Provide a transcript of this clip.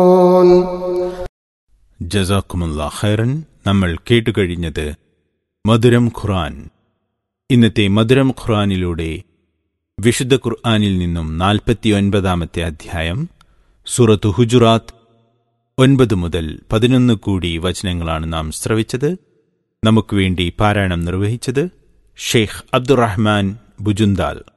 ജസാക്കുമുല്ലാഹ് ഖൈറൻ. നമ്മൾ കേട്ടുകഴിഞ്ഞത് മധുരം ഖുർആൻ. ഇന്നത്തെ മധുരം ഖുർആനിലൂടെ വിശുദ്ധ ഖുർആനിൽ നിന്നും 49-ാമത്തെ അധ്യായം സൂറത്ത് ഹുജുറാത്ത് 9 മുതൽ 11 കൂടി വചനങ്ങളാണ് നാം ശ്രവിച്ചത്. നമുക്ക് വേണ്ടി പാരായണം നിർവഹിച്ചത് ഷെയ്ഖ് അബ്ദുറഹ്മാൻ ബുജുന്താൽ.